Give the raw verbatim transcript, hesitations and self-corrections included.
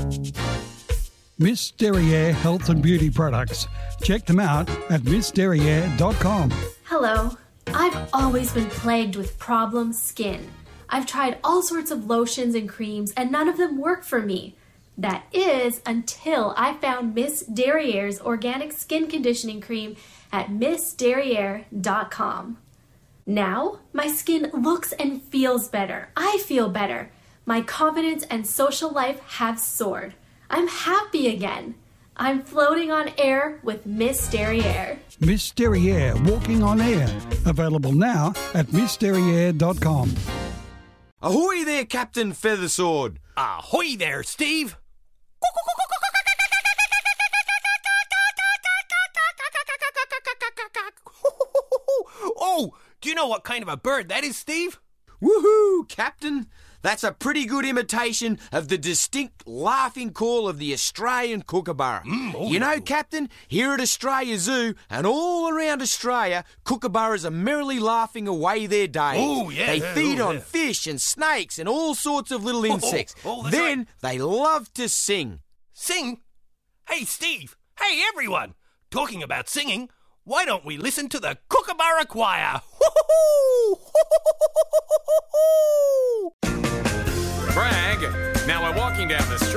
Miss Derriere Health and Beauty Products. Check them out at miss derriere dot com. Hello. I've always been plagued with problem skin. I've tried all sorts of lotions and creams and none of them work for me. That is until I found Miss Derriere's organic skin conditioning cream at miss derriere dot com. Now, my skin looks and feels better. I feel better. My confidence and social life have soared. I'm happy again. I'm floating on air with Miss Derriere. Miss Derriere Walking on Air. Available now at miss derriere dot com. Ahoy there, Captain Feathersword. Ahoy there, Steve. Oh, do you know what kind of a bird that is, Steve? Woohoo, Captain. That's a pretty good imitation of the distinct laughing call of the Australian kookaburra. Mm, oh, you know, no. Captain, here at Australia Zoo and all around Australia, kookaburras are merrily laughing away their days. Oh, yeah, They yeah, feed oh, on yeah. fish and snakes and all sorts of little insects. oh, that's then right. they love to sing. Sing? Hey, Steve. Hey, everyone. Talking about singing, why don't we listen to the Kookaburra Choir? Brag! Now we're walking down the street.